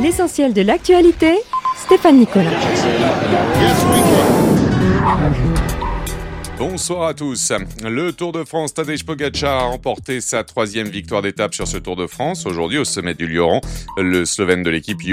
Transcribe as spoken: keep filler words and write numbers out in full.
L'essentiel de l'actualité, Stéphane Nicolas. Bonsoir à tous. Le Tour de France, Tadej Pogačar a remporté sa troisième victoire d'étape sur ce Tour de France. Aujourd'hui, au sommet du Lioran, le Slovène de l'équipe